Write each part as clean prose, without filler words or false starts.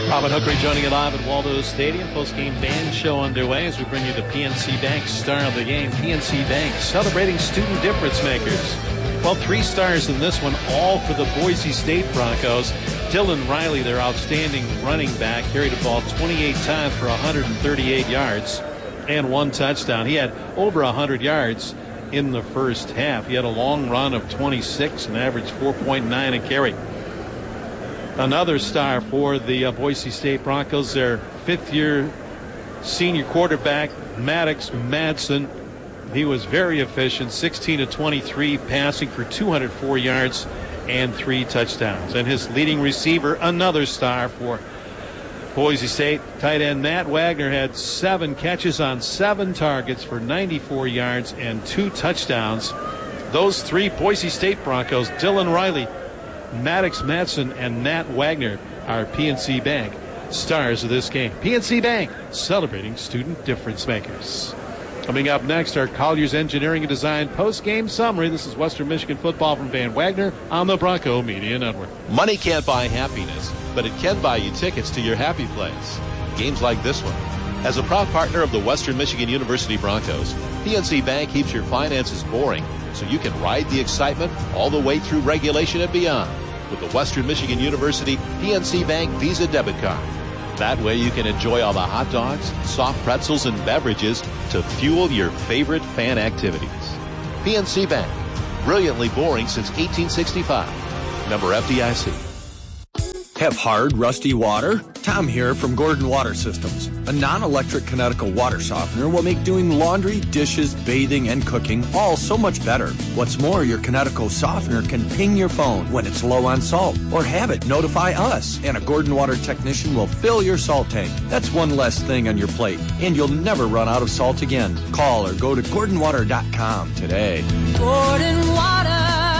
Robin Hooker joining you live at Waldo Stadium. Post-game band show underway as we bring you the PNC Bank star of the game. PNC Bank celebrating student difference makers. Well, 3 stars in this one, all for the Boise State Broncos. Dylan Riley, their outstanding running back, carried the ball 28 times for 138 yards and 1 touchdown. He had over 100 yards in the first half. He had a long run of 26 and averaged 4.9 a carry. Another star for the Boise State Broncos, their 5th-year senior quarterback, Maddox Madsen. He was very efficient, 16 of 23, passing for 204 yards and 3 touchdowns. And his leading receiver, another star for Boise State, tight end Matt Wagner, had 7 catches on 7 targets for 94 yards and 2 touchdowns. Those 3 Boise State Broncos, Dylan Riley, Maddox Madsen, and Matt Wagner, are PNC Bank stars of this game. PNC Bank celebrating student difference makers. Coming up next, our Colliers Engineering and Design post-game summary. This is Western Michigan football from Van Wagner on the Bronco Media Network. Money can't buy happiness, but it can buy you tickets to your happy place. Games like this one. As a proud partner of the Western Michigan University Broncos, PNC Bank keeps your finances boring so you can ride the excitement all the way through regulation and beyond with the Western Michigan University PNC Bank Visa debit card. That way you can enjoy all the hot dogs, soft pretzels, and beverages to fuel your favorite fan activities. PNC Bank, brilliantly boring since 1865. Member FDIC. Have hard, rusty water? Tom here from Gordon Water Systems. A non-electric Kinetico water softener will make doing laundry, dishes, bathing, and cooking all so much better. What's more, your Kinetico softener can ping your phone when it's low on salt, or have it notify us, and a Gordon Water technician will fill your salt tank. That's one less thing on your plate, and you'll never run out of salt again. Call or go to GordonWater.com today. Gordon Water,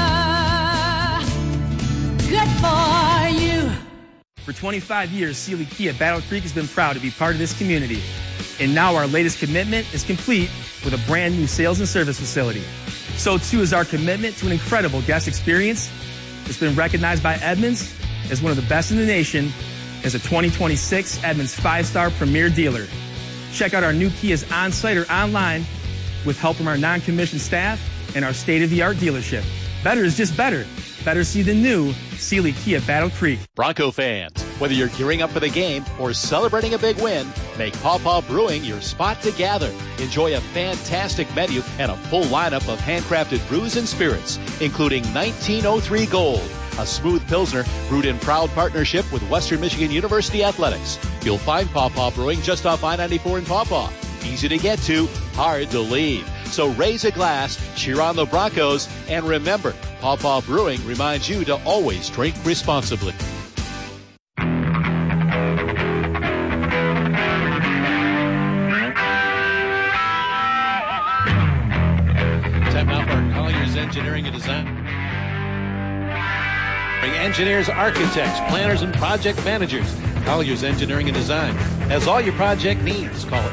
good for you. For 25 years, Seeley Kia Battle Creek has been proud to be part of this community. And now our latest commitment is complete with a brand new sales and service facility. So too is our commitment to an incredible guest experience. It's been recognized by Edmunds as one of the best in the nation as a 2026 Edmunds 5-star premier dealer. Check out our new Kias on-site or online with help from our non-commissioned staff and our state-of-the-art dealership. Better is just better. Better see the new Seeley Kia Battle Creek. Bronco fans, whether you're gearing up for the game or celebrating a big win, make Paw Paw Brewing your spot to gather. Enjoy a fantastic menu and a full lineup of handcrafted brews and spirits, including 1903 Gold, a smooth Pilsner brewed in proud partnership with Western Michigan University Athletics. You'll find Paw Paw Brewing just off I-94 in Paw Paw. Easy to get to, hard to leave. So raise a glass, cheer on the Broncos, and remember, Paw Paw Brewing reminds you to always drink responsibly. Time out for Colliers Engineering and Design. Engineers, architects, planners, and project managers. Colliers Engineering and Design has all your project needs. Call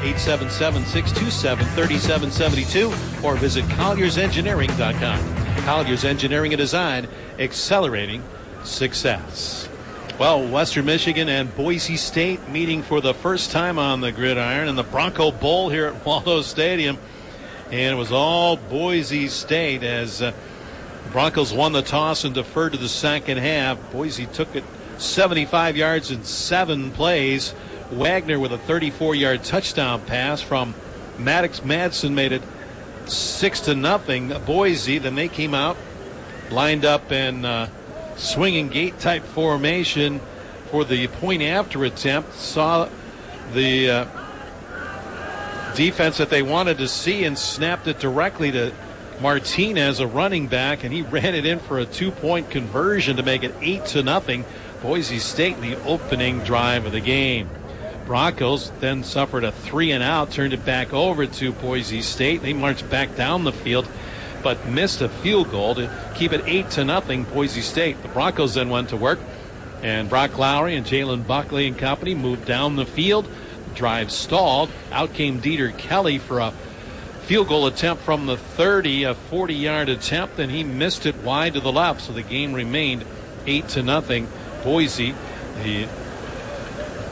877-627-3772 or visit colliersengineering.com. Colliers Engineering and Design, accelerating success. Well, Western Michigan and Boise State meeting for the first time on the gridiron in the Bronco Bowl here at Waldo Stadium. And it was all Boise State as Broncos won the toss and deferred to the second half. Boise took it 75 yards in 7 plays. Wagner with a 34-yard touchdown pass from Maddox Madsen made it 6-0 Boise. Then they came out, lined up in swinging gate type formation for the point after attempt. Saw the defense that they wanted to see and snapped it directly to Martinez, a running back, and he ran it in for a 2-point conversion to make it 8-0 Boise State in the opening drive of the game. Broncos then suffered a 3-and-out, turned it back over to Boise State. They marched back down the field, but missed a field goal to keep it 8-0 Boise State. The Broncos then went to work, and Brock Lowry and Jalen Buckley and company moved down the field. The drive stalled. Out came Dieter Kelly for a field goal attempt from the 30, a 40-yard attempt, and he missed it wide to the left, so the game remained 8-0 Boise. The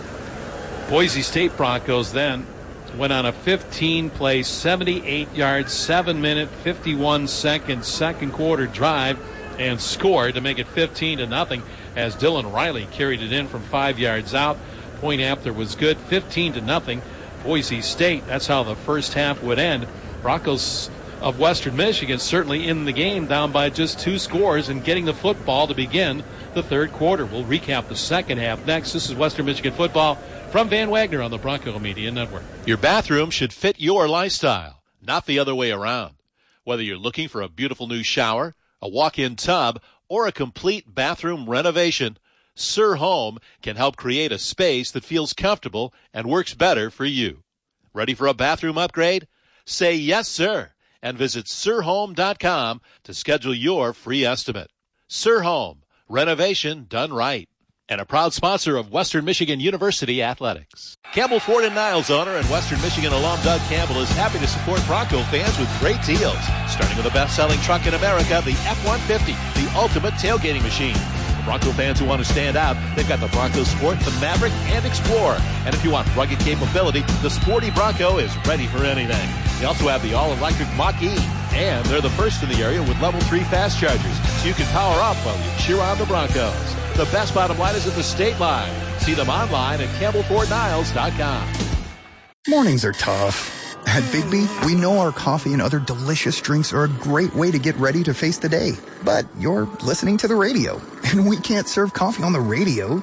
Boise State Broncos then went on a 15-play, 78-yard, 7-minute, 51-second second quarter drive and scored to make it 15-0 as Dylan Riley carried it in from 5 yards out. Point after was good, 15-0. Boise State, that's how the first half would end. Broncos of Western Michigan certainly in the game, down by just 2 scores and getting the football to begin the third quarter. We'll recap the second half next. This is Western Michigan football from Van Wagner on the Bronco Media Network. Your bathroom should fit your lifestyle, not the other way around. Whether you're looking for a beautiful new shower, a walk-in tub, or a complete bathroom renovation, Sir Home can help create a space that feels comfortable and works better for you. Ready for a bathroom upgrade? Say yes, sir, and visit sirhome.com to schedule your free estimate. Sir Home, renovation done right. And a proud sponsor of Western Michigan University Athletics. Campbell Ford & Niles owner and Western Michigan alum Doug Campbell is happy to support Bronco fans with great deals, starting with the best-selling truck in America, the F-150, the ultimate tailgating machine. For Bronco fans who want to stand out, they've got the Bronco Sport, the Maverick, and Explorer. And if you want rugged capability, the sporty Bronco is ready for anything. They also have the all-electric Mach-E, and they're the first in the area with level 3 fast chargers, so you can power up while you cheer on the Broncos. The best bottom line is at the state line. See them online at CampbellFordNiles.com. Mornings are tough. At Bigby, we know our coffee and other delicious drinks are a great way to get ready to face the day. But you're listening to the radio, and we can't serve coffee on the radio,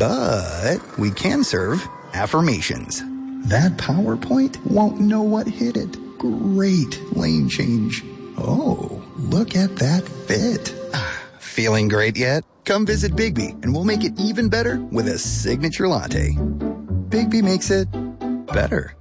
but we can serve affirmations. That PowerPoint won't know what hit it. Great lane change. Oh, look at that fit. Feeling great yet? Come visit Bigby, and we'll make it even better with a signature latte. Bigby makes it better.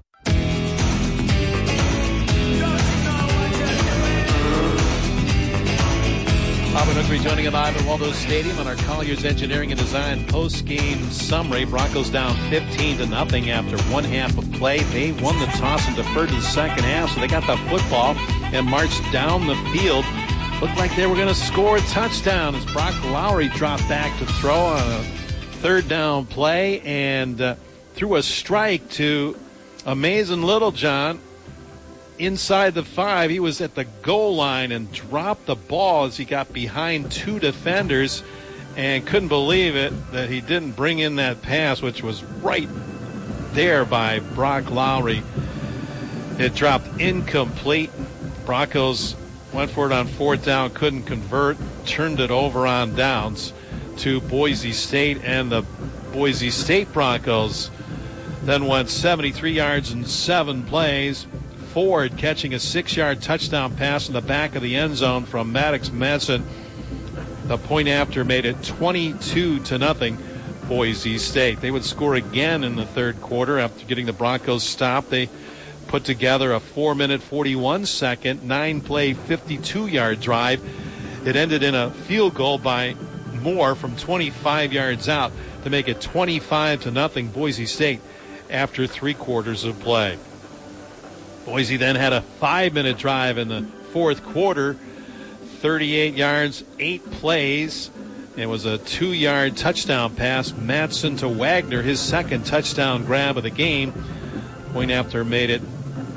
Robert Hookery joining us live at Waldo Stadium on our Colliers Engineering and Design post-game summary. Broncos down 15-0 after one half of play. They won the toss and deferred to the second half, so they got the football and marched down the field. Looked like they were going to score a touchdown as Brock Lowry dropped back to throw on a third down play and threw a strike to Amazing Littlejohn inside the 5. He was at the goal line and dropped the ball as he got behind 2 defenders and couldn't believe it that he didn't bring in that pass, which was right there by Brock Lowry. It dropped incomplete. Broncos went for it on fourth down, couldn't convert, turned it over on downs to Boise State, and the Boise State Broncos then went 73 yards in 7 plays. Ford catching a 6-yard touchdown pass in the back of the end zone from Maddox Madsen. The point after made it 22-0 Boise State. They would score again in the third quarter after getting the Broncos stopped. They put together a 4-minute, 41-second, 9-play, 52-yard drive. It ended in a field goal by Moore from 25 yards out to make it 25-0 Boise State after 3 quarters of play. Boise then had a 5-minute drive in the fourth quarter, 38 yards, 8 plays. It was a 2-yard touchdown pass. Madsen to Wagner, his second touchdown grab of the game. Point after made it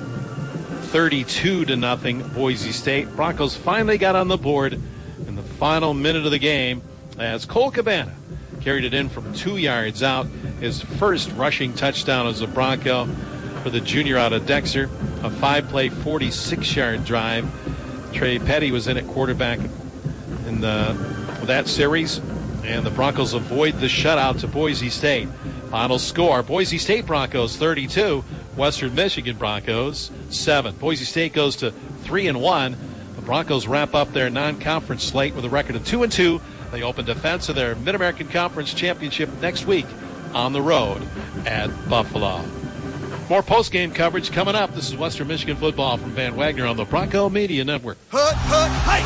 32-0 Boise State. Broncos finally got on the board in the final minute of the game as Cole Cabana carried it in from 2 yards out. His first rushing touchdown as a Bronco for the junior out of Dexter. A 5-play, 46-yard drive. Trey Petty was in at quarterback in that series, and the Broncos avoid the shutout to Boise State. Final score, Boise State Broncos 32, Western Michigan Broncos 7. Boise State goes to 3-1. The Broncos wrap up their non-conference slate with a record of 2-2. They open defense of their Mid-American Conference Championship next week on the road at Buffalo. More post-game coverage coming up. This is Western Michigan football from Van Wagner on the Bronco Media Network.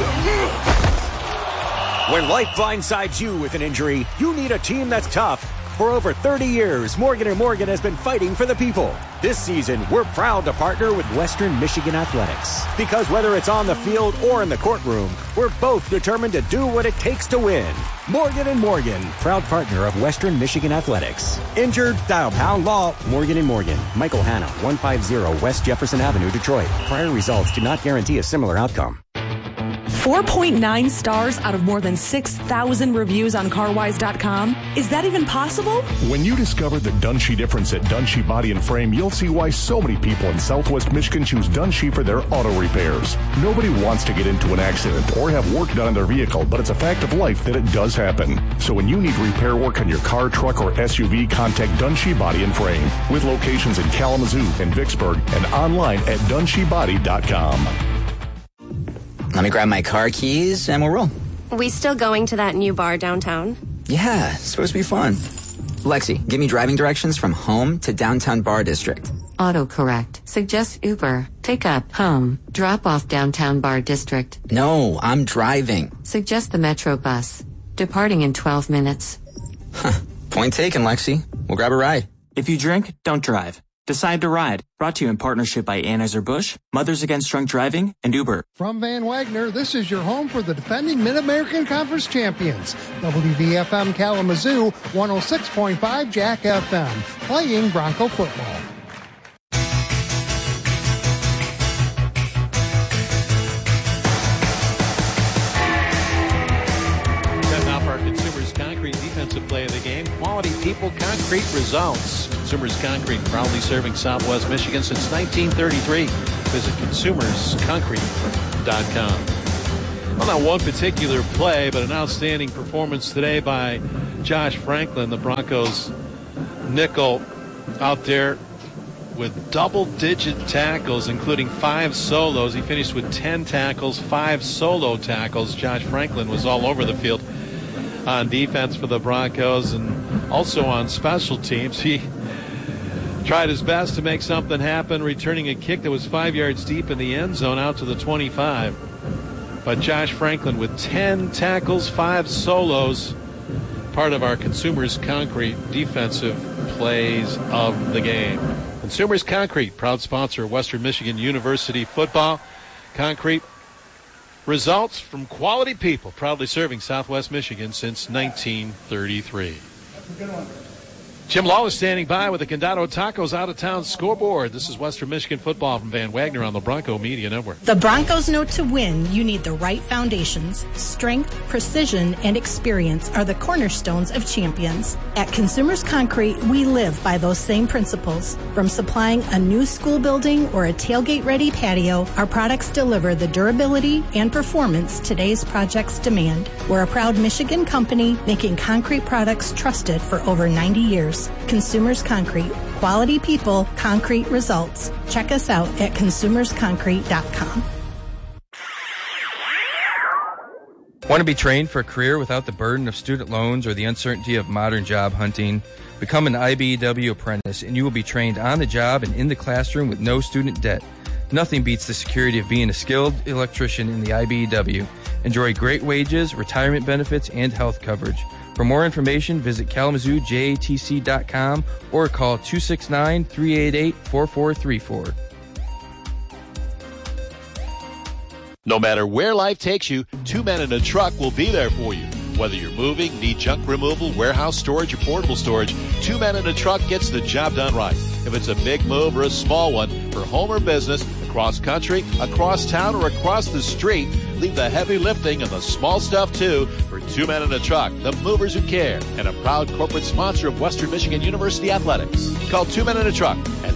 When life blindsides you with an injury, you need a team that's tough. For over 30 years, Morgan & Morgan has been fighting for the people. This season, we're proud to partner with Western Michigan Athletics. Because whether it's on the field or in the courtroom, we're both determined to do what it takes to win. Morgan & Morgan, proud partner of Western Michigan Athletics. Injured? Dial pound law. Morgan & Morgan. Michael Hanna, 150 West Jefferson Avenue, Detroit. Prior results do not guarantee a similar outcome. 4.9 stars out of more than 6,000 reviews on CarWise.com. Is that even possible? When you discover the Dunshee difference at Dunshee Body and Frame, you'll see why so many people in Southwest Michigan choose Dunshee for their auto repairs. Nobody wants to get into an accident or have work done on their vehicle, but it's a fact of life that it does happen. So when you need repair work on your car, truck, or SUV, contact Dunshee Body and Frame with locations in Kalamazoo and Vicksburg and online at DunsheeBody.com. Let me grab my car keys and we'll roll. We still going to that new bar downtown? Yeah, it's supposed to be fun. Lexi, give me driving directions from home to downtown Bar District. Autocorrect. Suggest Uber. Pick up, home. Drop off downtown Bar District. No, I'm driving. Suggest the Metro bus. Departing in 12 minutes. Point taken, Lexi. We'll grab a ride. If you drink, don't drive. Decide to Ride. Brought to you in partnership by Anheuser-Busch, Mothers Against Drunk Driving, and Uber. From Van Wagner, this is your home for the defending Mid-American Conference champions. WVFM Kalamazoo, 106.5 Jack FM, playing Bronco football. Consumers Concrete defensive play of the game. Quality people, concrete results. Consumers Concrete, proudly serving Southwest Michigan since 1933. Visit consumersconcrete.com. Well, not one particular play, but an outstanding performance today by Josh Franklin, the Broncos nickel, out there with double-digit tackles, including 5 solos. He finished with 10 tackles, 5 solo tackles. Josh Franklin was all over the field on defense for the Broncos and also on special teams. He tried his best to make something happen, returning a kick that was 5 yards deep in the end zone out to the 25. But Josh Franklin with 10 tackles, 5 solos, part of our Consumers Concrete defensive plays of the game. Consumers Concrete, proud sponsor of Western Michigan University football. Concrete results from quality people, proudly serving Southwest Michigan since 1933. Jim Law is standing by with the Condado Tacos out-of-town scoreboard. This is Western Michigan football from Van Wagner on the Bronco Media Network. The Broncos know to win, you need the right foundations. Strength, precision, and experience are the cornerstones of champions. At Consumers Concrete, we live by those same principles. From supplying a new school building or a tailgate-ready patio, our products deliver the durability and performance today's projects demand. We're a proud Michigan company making concrete products trusted for over 90 years. Consumers Concrete. Quality people, concrete results. Check us out at consumersconcrete.com. Want to be trained for a career without the burden of student loans or the uncertainty of modern job hunting? Become an IBEW apprentice and you will be trained on the job and in the classroom with no student debt. Nothing beats the security of being a skilled electrician in the IBEW. Enjoy great wages, retirement benefits, and health coverage. For more information, visit KalamazooJATC.com or call 269-388-4434. No matter where life takes you, 2 Men in a Truck will be there for you. Whether you're moving, need junk removal, warehouse storage, or portable storage, 2 Men in a Truck gets the job done right. If it's a big move or a small one, for home or business, across country, across town, or across the street, leave the heavy lifting and the small stuff too for 2 Men in a Truck, the movers who care, and a proud corporate sponsor of Western Michigan University Athletics. Call 2 Men in a Truck at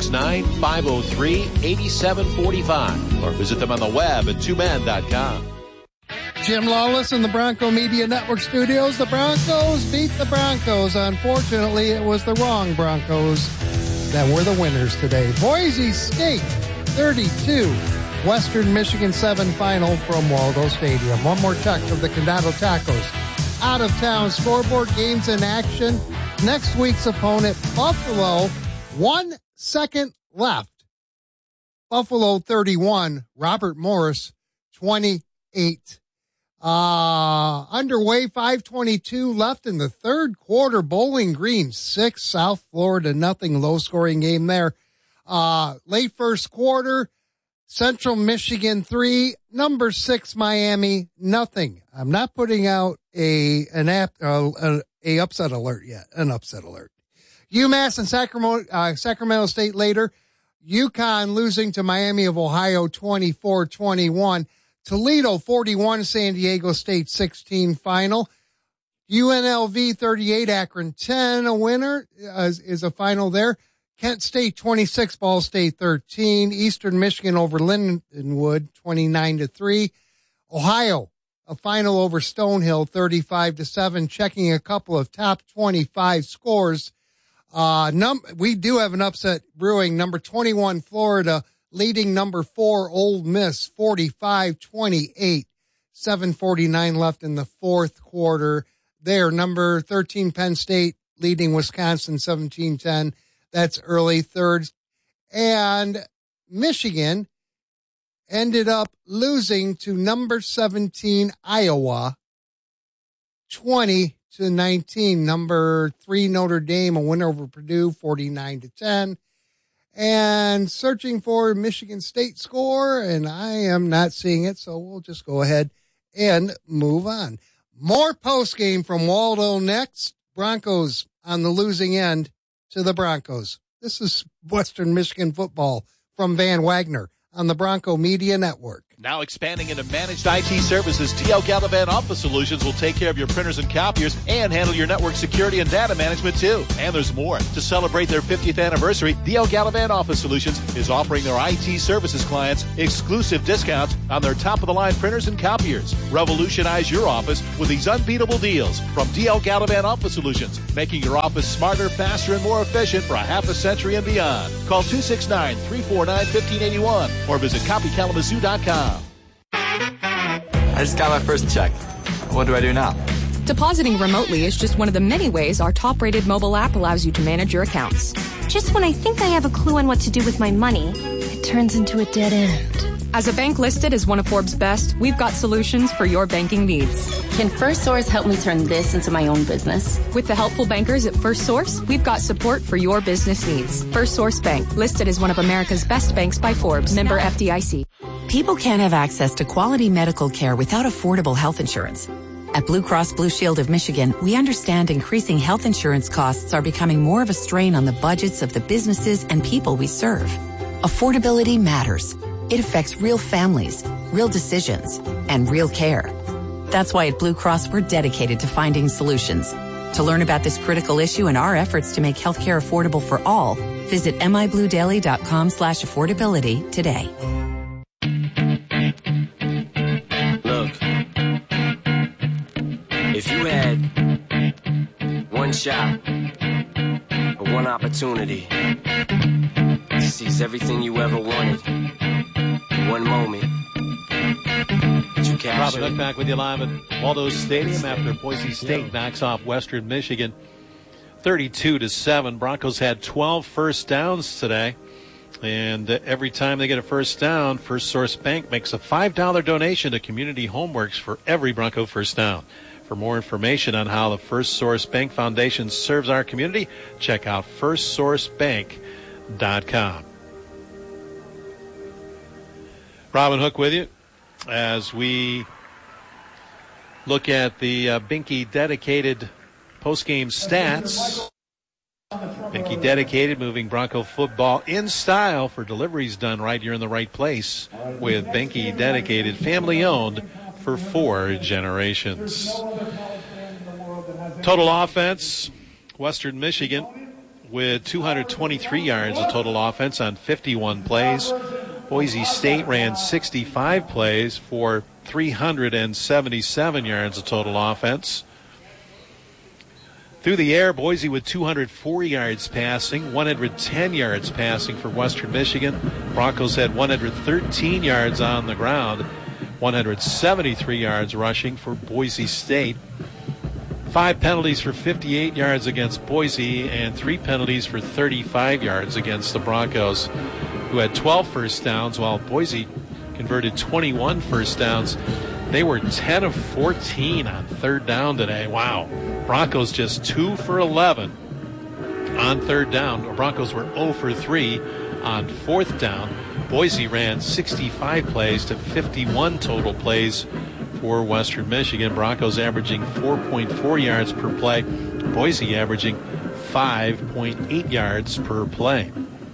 269-503-8745 or visit them on the web at 2men.com. Jim Lawless in the Bronco Media Network studios. The Broncos beat the Broncos. Unfortunately, it was the wrong Broncos that were the winners today. Boise State 32, Western Michigan 7 final from Waldo Stadium. One more check of the Condado Tacos out-of-town scoreboard, games in action. Next week's opponent, Buffalo, 1 second left. Buffalo 31, Robert Morris 28. Underway, 5:22 left in the third quarter. Bowling Green 6, South Florida nothing. Low scoring game there. Late first quarter, Central Michigan 3, number 6 Miami nothing. I'm not putting out a upset alert yet. An upset alert. UMass and Sacramento State later. UConn losing to Miami of Ohio 24-21. Toledo 41, San Diego State 16 final. UNLV 38, Akron 10, a winner is a final there. Kent State 26, Ball State 13. Eastern Michigan over Lindenwood 29-3. Ohio, a final over Stonehill 35-7. Checking a couple of top 25 scores. We do have an upset brewing. Number 21, Florida, leading number 4, Ole Miss, 45-28, 7:49 left in the fourth quarter. There, number 13, Penn State, leading Wisconsin, 17-10. That's early third. And Michigan ended up losing to number 17, Iowa, 20-19. Number 3, Notre Dame, a winner over Purdue, 49-10. And searching for Michigan State score, and I am not seeing it, so we'll just go ahead and move on. More post-game from Waldo next. Broncos on the losing end to the Broncos. This is Western Michigan football from Van Wagner on the Bronco Media Network. Now expanding into managed IT services, DL Gallivan Office Solutions will take care of your printers and copiers and handle your network security and data management too. And there's more. To celebrate their 50th anniversary, DL Gallivan Office Solutions is offering their IT services clients exclusive discounts on their top-of-the-line printers and copiers. Revolutionize your office with these unbeatable deals from DL Gallivan Office Solutions, making your office smarter, faster, and more efficient for a half a century and beyond. Call 269-349-1581 or visit copykalamazoo.com. I just got my first check. What do I do now? Depositing remotely is just one of the many ways our top-rated mobile app allows you to manage your accounts. Just when I think I have a clue on what to do with my money, it turns into a dead end. As a bank listed as one of Forbes' best, we've got solutions for your banking needs. Can FirstSource help me turn this into my own business? With the helpful bankers at FirstSource, we've got support for your business needs. FirstSource Bank, listed as one of America's best banks by Forbes, member FDIC. People can't have access to quality medical care without affordable health insurance. At Blue Cross Blue Shield of Michigan, we understand increasing health insurance costs are becoming more of a strain on the budgets of the businesses and people we serve. Affordability matters. It affects real families, real decisions, and real care. That's why at Blue Cross, we're dedicated to finding solutions. To learn about this critical issue and our efforts to make healthcare affordable for all, visit mibluedaily.com/affordability today. Look, if you had one shot or one opportunity to seize everything you ever wanted, one moment, you capture. Robin Hook back with you live at Waldo Stadium after Boise State knocks off Western Michigan 32-7. Broncos had 12 first downs today. And every time they get a first down, FirstSource Bank makes a $5 donation to Community Homeworks for every Bronco first down. For more information on how the FirstSource Bank Foundation serves our community, check out firstsourcebank.com. Robin Hook with you as we look at the Binky Dedicated postgame stats. Binky Dedicated, moving Bronco football in style for deliveries done right. You're in the right place with Binky Dedicated, family owned for 4 generations. Total offense, Western Michigan with 223 yards of total offense on 51 plays. Boise State ran 65 plays for 377 yards of total offense. Through the air, Boise with 204 yards passing, 110 yards passing for Western Michigan. Broncos had 113 yards on the ground, 173 yards rushing for Boise State. 5 penalties for 58 yards against Boise and 3 penalties for 35 yards against the Broncos, who had 12 first downs, while Boise converted 21 first downs They were 10 of 14 on third down today. Wow. Broncos just 2 for 11 on third down. The Broncos were 0 for 3 on fourth down. Boise ran 65 plays to 51 total plays for Western Michigan. Broncos averaging 4.4 yards per play. Boise averaging 5.8 yards per play.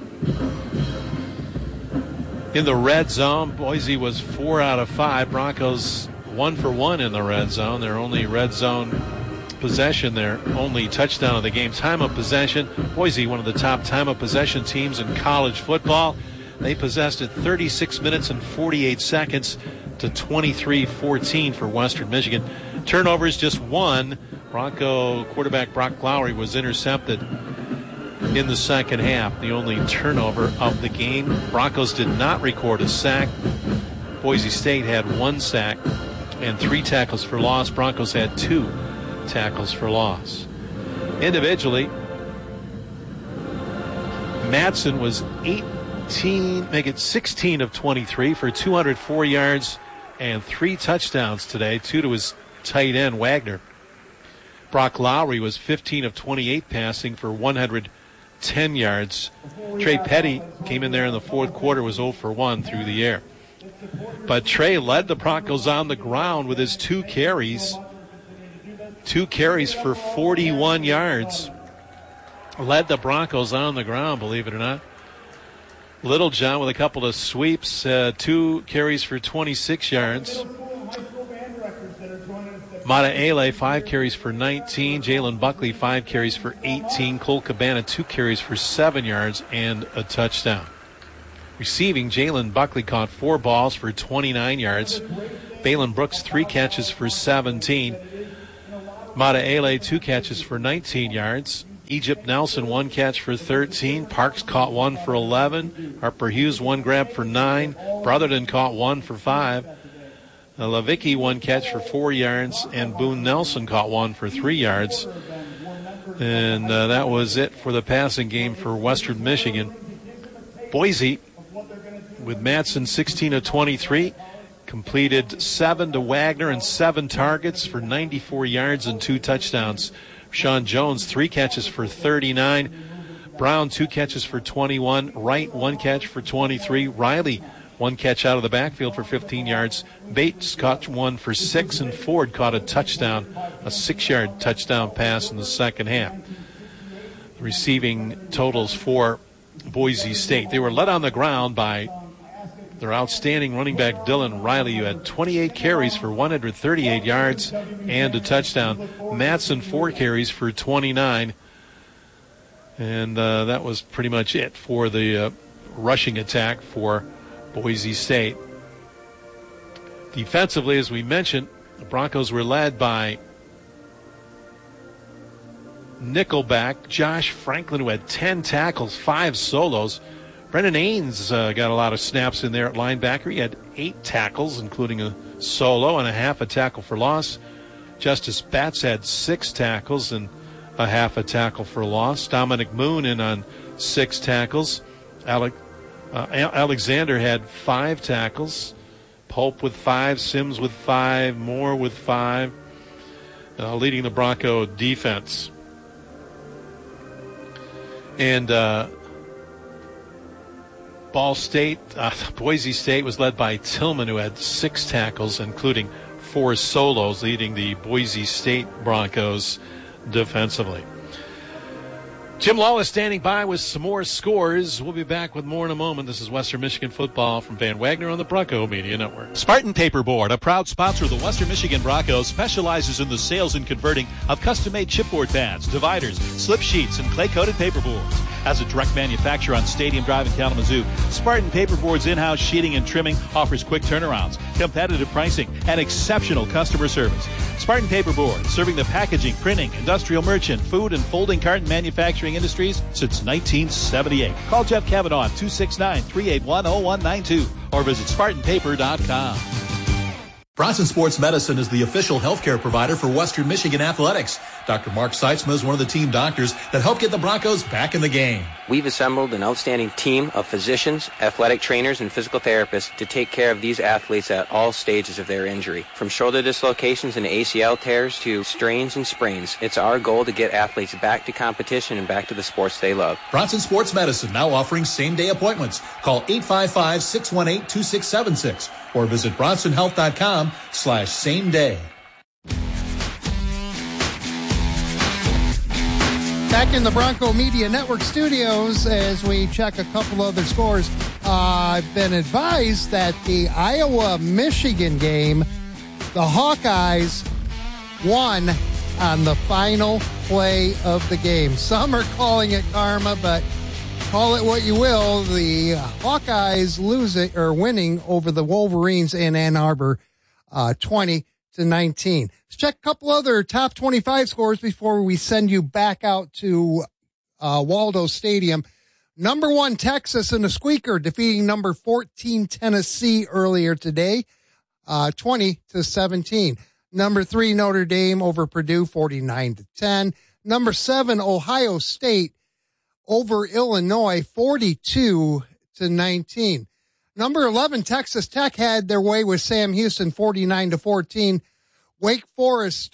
In the red zone, Boise was 4 out of 5. Broncos 1 for 1 in the red zone. Their only red zone possession, their only touchdown of the game. Time of possession, Boise, one of the top time of possession teams in college football. They possessed it 36 minutes and 48 seconds to 23-14 for Western Michigan. Turnovers, just one. Bronco quarterback Brock Lowry was intercepted in the second half, the only turnover of the game. Broncos did not record a sack. Boise State had 1 sack and 3 tackles for loss. Broncos had 2 tackles for loss. Individually, Madsen was 16 of 23 for 204 yards and 3 touchdowns today, 2 to his tight end, Wagner. Brock Lowry was 15 of 28 passing for 110 yards. Trey Petty came in there in the fourth quarter, was 0 for 1 through the air. But Trey led the Broncos on the ground with his 2 carries. 2 carries for 41 yards. Led the Broncos on the ground, believe it or not. Littlejohn with a couple of sweeps, 2 carries for 26 yards. Mataele, 5 carries for 19. Jalen Buckley, 5 carries for 18. Cole Cabana, 2 carries for 7 yards and a touchdown. Receiving, Jalen Buckley caught 4 balls for 29 yards. Balin Brooks, 3 catches for 17. Mataele, 2 catches for 19 yards. Egypt Nelson, 1 catch for 13. Parks caught 1 for 11. Harper Hughes, 1 grab for 9. Brotherton caught 1 for 5. Levicki, 1 catch for 4 yards. And Boone Nelson caught 1 for 3 yards. And that was it for the passing game for Western Michigan. Boise, with Madsen 16 of 23, completed 7 to Wagner and 7 targets for 94 yards and 2 touchdowns. Sean Jones, 3 catches for 39. Brown, 2 catches for 21. Wright, 1 catch for 23. Riley, 1 catch out of the backfield for 15 yards. Bates caught 1 for 6, and Ford caught a touchdown, a 6-yard touchdown pass in the second half. Receiving totals for Boise State. They were led on the ground by their outstanding running back Dylan Riley, who had 28 carries for 138 yards and a touchdown. Madsen, 4 carries for 29. And that was pretty much it for the rushing attack for Boise State. Defensively, as we mentioned, the Broncos were led by nickelback Josh Franklin, who had 10 tackles, 5 solos. Brendan Ains got a lot of snaps in there at linebacker. He had 8 tackles, including a solo and a half a tackle for loss. Justice Batts had 6 tackles and a half a tackle for loss. Dominic Moon in on 6 tackles. Alexander had 5 tackles. Pope with 5, Sims with 5, Moore with 5, leading the Bronco defense. And Boise State was led by Tillman, who had 6 tackles, including 4 solos, leading the Boise State Broncos defensively. Jim Lawless standing by with some more scores. We'll be back with more in a moment. This is Western Michigan football from Van Wagner on the Bronco Media Network. Spartan Paperboard, a proud sponsor of the Western Michigan Broncos, specializes in the sales and converting of custom-made chipboard pads, dividers, slip sheets, and clay-coated paperboards. As a direct manufacturer on Stadium Drive in Kalamazoo, Spartan Paperboard's in-house sheeting and trimming offers quick turnarounds, competitive pricing, and exceptional customer service. Spartan Paperboard, serving the packaging, printing, industrial merchant, food, and folding carton manufacturing industries since 1978. Call Jeff Kavanaugh at 269-381-0192 or visit SpartanPaper.com. Bronson Sports Medicine is the official healthcare provider for Western Michigan Athletics. Dr. Mark Seitzma is one of the team doctors that help get the Broncos back in the game. We've assembled an outstanding team of physicians, athletic trainers, and physical therapists to take care of these athletes at all stages of their injury. From shoulder dislocations and ACL tears to strains and sprains, it's our goal to get athletes back to competition and back to the sports they love. Bronson Sports Medicine now offering same-day appointments. Call 855-618-2676 or visit bronsonhealth.com/same-day. Back in the Bronco Media Network studios as we check a couple other scores. I've been advised that the Iowa-Michigan game, the Hawkeyes won on the final play of the game. Some are calling it karma, but call it what you will. The Hawkeyes winning over the Wolverines in Ann Arbor, 20-19. Let's check a couple other top 25 scores before we send you back out to Waldo Stadium. Number 1, Texas in a squeaker, defeating number 14, Tennessee earlier today, 20-17. Number 3, Notre Dame over Purdue, 49-10. Number 7, Ohio State over Illinois, 42-19. Number 11, Texas Tech had their way with Sam Houston, 49-14. Wake Forest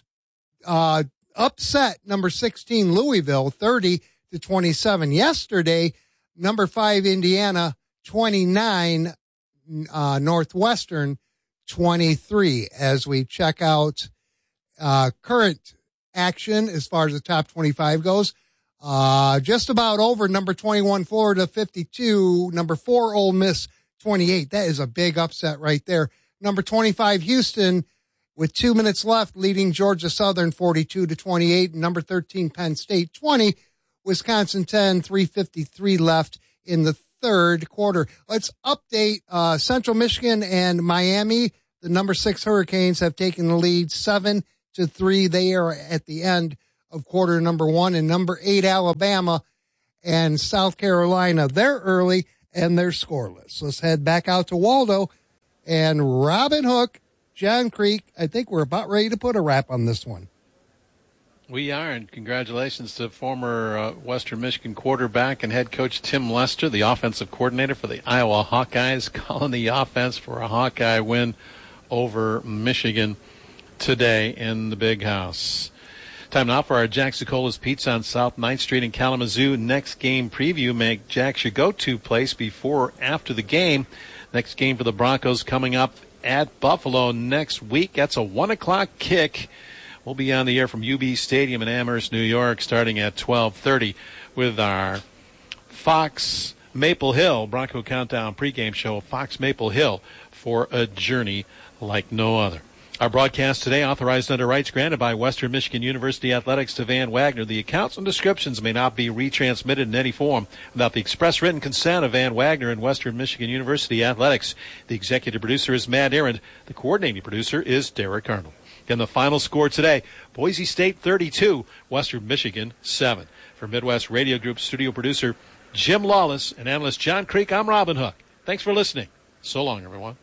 upset number 16, Louisville, 30-27. Yesterday, number 5, Indiana, 29, Northwestern, 23. As we check out current action as far as the top 25 goes, just about over. Number 21, Florida, 52. Number 4, Ole Miss, 28. That is a big upset right there. Number 25, Houston, with 2 minutes left, leading Georgia Southern 42-28. Number 13, Penn State 20. Wisconsin 10, 3:53 left in the third quarter. Let's update Central Michigan and Miami. The number 6 Hurricanes have taken the lead 7-3. They are at the end of quarter number 1. And number 8, Alabama and South Carolina. They're early and they're scoreless. Let's head back out to Waldo and Robin Hook, John Creek. I think we're about ready to put a wrap on this one. We are, and congratulations to former Western Michigan quarterback and head coach Tim Lester, the offensive coordinator for the Iowa Hawkeyes, calling the offense for a Hawkeye win over Michigan today in the Big House. Time now for our Jack Sicola's Pizza on South 9th Street in Kalamazoo. Next game preview. Make Jack's your go-to place before or after the game. Next game for the Broncos coming up at Buffalo next week. That's a 1 o'clock kick. We'll be on the air from UB Stadium in Amherst, New York, starting at 12:30 with our Fox Maple Hill Bronco Countdown pregame show. Fox Maple Hill for a journey like no other. Our broadcast today authorized under rights granted by Western Michigan University Athletics to Van Wagner. The accounts and descriptions may not be retransmitted in any form without the express written consent of Van Wagner and Western Michigan University Athletics. The executive producer is Matt Arendt. The coordinating producer is Derek Arnold. And the final score today, Boise State 32, Western Michigan 7. For Midwest Radio Group studio producer Jim Lawless and analyst John Creek, I'm Robin Hook. Thanks for listening. So long, everyone.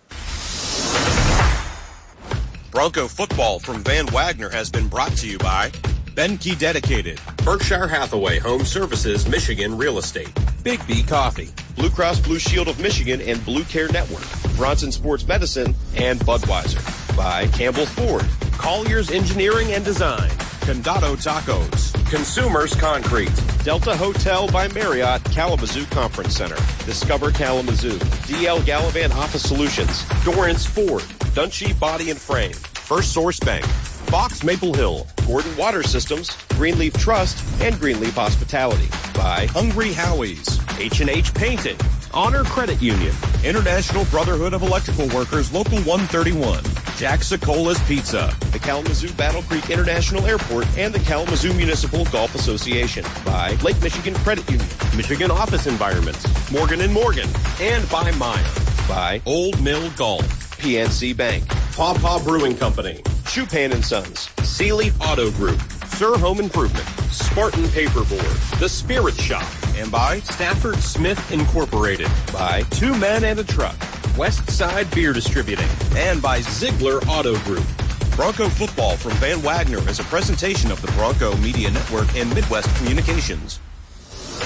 Bronco football from Van Wagner has been brought to you by Benke Dedicated, Berkshire Hathaway Home Services, Michigan Real Estate, Big B Coffee, Blue Cross Blue Shield of Michigan and Blue Care Network, Bronson Sports Medicine, and Budweiser. By Campbell Ford, Collier's Engineering and Design, Condado Tacos, Consumers Concrete, Delta Hotel by Marriott Kalamazoo Conference Center, Discover Kalamazoo, DL Gallivan Office Solutions, Dorrance Ford, Dunshee Body and Frame, First Source Bank, Fox Maple Hill, Gordon Water Systems, Greenleaf Trust, and Greenleaf Hospitality. By Hungry Howie's, H&H Painting, Honor Credit Union, International Brotherhood of Electrical Workers, Local 131, Jack Sicola's Pizza, the Kalamazoo Battle Creek International Airport, and the Kalamazoo Municipal Golf Association. By Lake Michigan Credit Union, Michigan Office Environments, Morgan & Morgan, and by Meyer. By Old Mill Golf, PNC Bank, Paw Paw Brewing Company, Chupan & Sons, Sealeaf Auto Group, Sir Home Improvement, Spartan Paperboard, The Spirit Shop, and by Stafford Smith Incorporated. By Two Men and a Truck, West Side Beer Distributing, and by Ziegler Auto Group. Bronco Football from Van Wagner is a presentation of the Bronco Media Network and Midwest Communications.